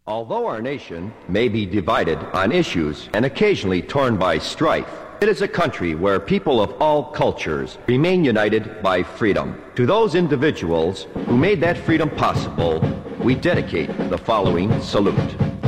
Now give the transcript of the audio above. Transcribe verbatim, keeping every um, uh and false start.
Although our nation may be divided on issues and occasionally torn by strife, it is a country where people of all cultures remain united by freedom. To those individuals who made that freedom possible, we dedicate the following salute.